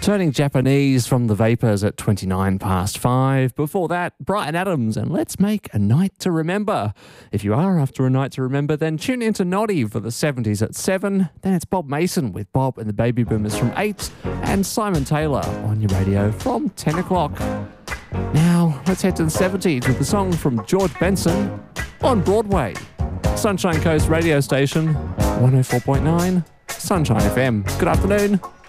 Turning Japanese from the Vapors at 29 past 5. Before that, Bryan Adams and Let's Make a Night to Remember. If you are after a night to remember, then tune into Noddy for the 70s at 7. Then it's Bob Mason with Bob and the Baby Boomers from 8. And Simon Taylor on your radio from 10 o'clock. Now, let's head to the 70s with the song from George Benson on Broadway. Sunshine Coast radio station, 104.9 Sunshine FM. Good afternoon.